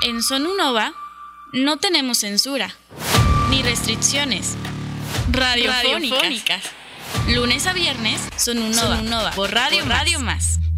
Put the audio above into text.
En Sonunova no tenemos censura ni restricciones radiofónicas. Lunes a viernes, Sonunova por Radio Más.